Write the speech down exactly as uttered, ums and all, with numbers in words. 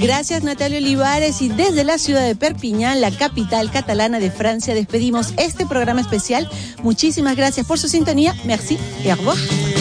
Gracias, Natalia Olivares. Y desde la ciudad de Perpiñán, la capital catalana de Francia, despedimos este programa especial. Muchísimas gracias por su sintonía. Merci et au revoir.